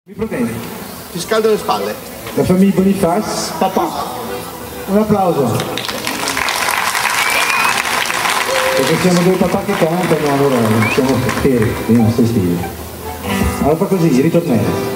Mi proteggi. Ti scaldo le spalle. La famiglia Boniface. Papà. Un applauso. Perché siamo due papà che cantano, allora siamo steri, i nostri stili. Allora fa così, ritornello.